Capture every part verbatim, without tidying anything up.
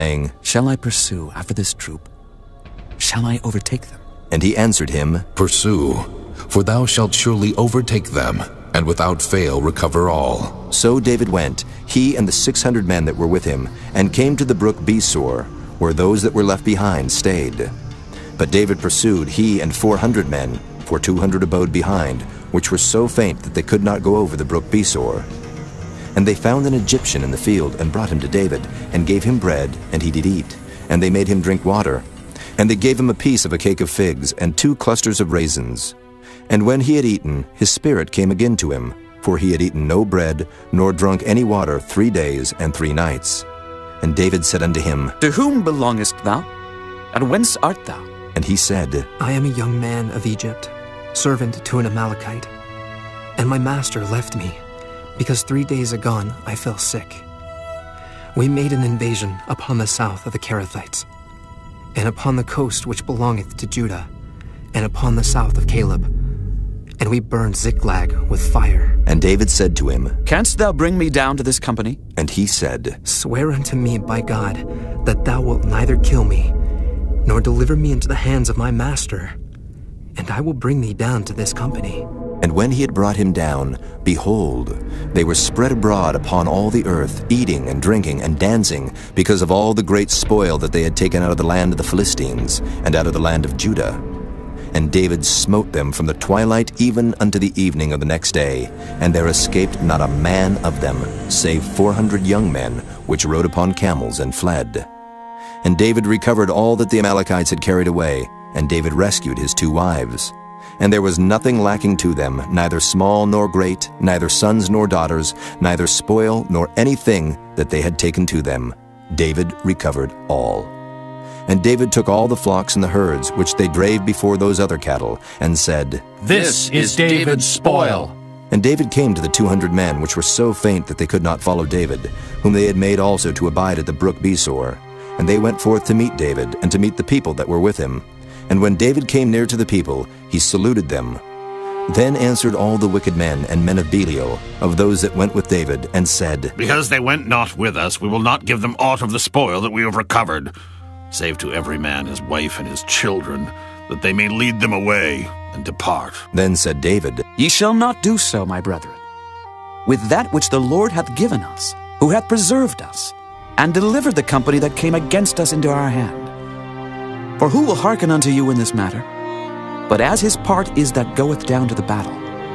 saying, Shall I pursue after this troop? Shall I overtake them? And he answered him, Pursue, for thou shalt surely overtake them, and without fail recover all. So David went, he and the six hundred men that were with him, and came to the brook Besor, where those that were left behind stayed. But David pursued, he and four hundred men, for two hundred abode behind, which were so faint that they could not go over the brook Besor. And they found an Egyptian in the field, and brought him to David, and gave him bread, and he did eat. And they made him drink water. And they gave him a piece of a cake of figs, and two clusters of raisins. And when he had eaten, his spirit came again to him, for he had eaten no bread, nor drunk any water three days and three nights. And David said unto him, To whom belongest thou? And whence art thou? And he said, I am a young man of Egypt, servant to an Amalekite. And my master left me, because three days agone I fell sick. We made an invasion upon the south of the Kerethites, and upon the coast which belongeth to Judah, and upon the south of Caleb. And we burned Ziklag with fire. And David said to him, Canst thou bring me down to this company? And he said, Swear unto me by God that thou wilt neither kill me, nor deliver me into the hands of my master, and I will bring thee down to this company. And when he had brought him down, behold, they were spread abroad upon all the earth, eating and drinking and dancing, because of all the great spoil that they had taken out of the land of the Philistines, and out of the land of Judah. And David smote them from the twilight even unto the evening of the next day, and there escaped not a man of them, save four hundred young men, which rode upon camels and fled. And David recovered all that the Amalekites had carried away, and David rescued his two wives. And there was nothing lacking to them, neither small nor great, neither sons nor daughters, neither spoil nor anything that they had taken to them. David recovered all. And David took all the flocks and the herds, which they drave before those other cattle, and said, This is David's spoil. And David came to the two hundred men, which were so faint that they could not follow David, whom they had made also to abide at the brook Besor. And they went forth to meet David, and to meet the people that were with him. And when David came near to the people, he saluted them. Then answered all the wicked men and men of Belial, of those that went with David, and said, Because they went not with us, we will not give them aught of the spoil that we have recovered, save to every man his wife and his children, that they may lead them away and depart. Then said David, Ye shall not do so, my brethren. With that which the Lord hath given us, who hath preserved us, and delivered the company that came against us into our hand. For who will hearken unto you in this matter? But as his part is that goeth down to the battle,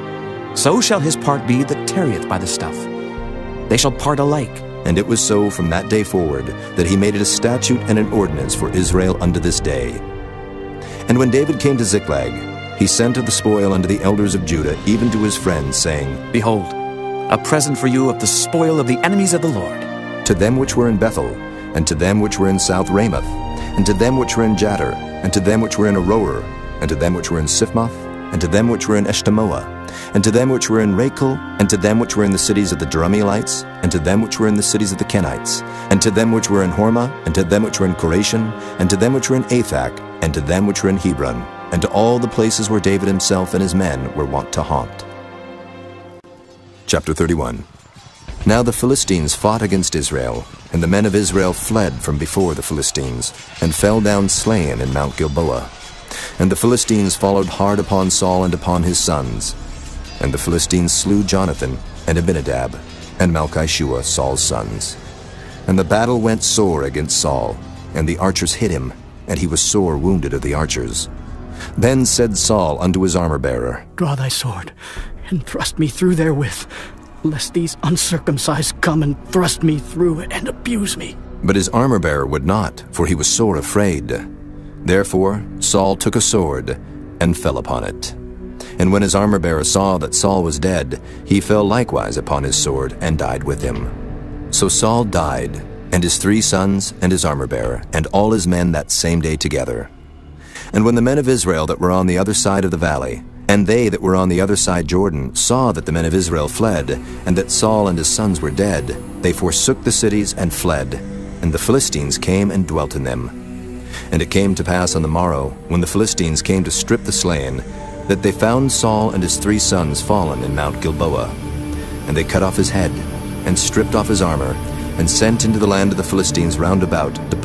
so shall his part be that tarrieth by the stuff. They shall part alike. And it was so from that day forward, that he made it a statute and an ordinance for Israel unto this day. And when David came to Ziklag, he sent of the spoil unto the elders of Judah, even to his friends, saying, Behold, a present for you of the spoil of the enemies of the Lord. To them which were in Bethel, and to them which were in South Ramoth, and to them which were in Jattir, and to them which were in Aroer, and to them which were in Siphmoth, and to them which were in Eshtemoa, and to them which were in Rachel, and to them which were in the cities of the Jerahmeelites, and to them which were in the cities of the Kenites, and to them which were in Hormah, and to them which were in Koration, and to them which were in Athak, and to them which were in Hebron, and to all the places where David himself and his men were wont to haunt. Chapter thirty-one. Now the Philistines fought against Israel, and the men of Israel fled from before the Philistines, and fell down slain in Mount Gilboa. And the Philistines followed hard upon Saul and upon his sons. And the Philistines slew Jonathan, and Abinadab, and Malchishua, Saul's sons. And the battle went sore against Saul, and the archers hit him, and he was sore wounded of the archers. Then said Saul unto his armor-bearer, Draw thy sword, and thrust me through therewith, lest these uncircumcised come and thrust me through and abuse me. But his armor-bearer would not, for he was sore afraid. Therefore Saul took a sword, and fell upon it. And when his armor-bearer saw that Saul was dead, he fell likewise upon his sword, and died with him. So Saul died, and his three sons, and his armor-bearer, and all his men that same day together. And when the men of Israel that were on the other side of the valley, and they that were on the other side Jordan, saw that the men of Israel fled, and that Saul and his sons were dead, they forsook the cities and fled, and the Philistines came and dwelt in them. And it came to pass on the morrow, when the Philistines came to strip the slain, that they found Saul and his three sons fallen in Mount Gilboa. And they cut off his head, and stripped off his armor, and sent into the land of the Philistines round about,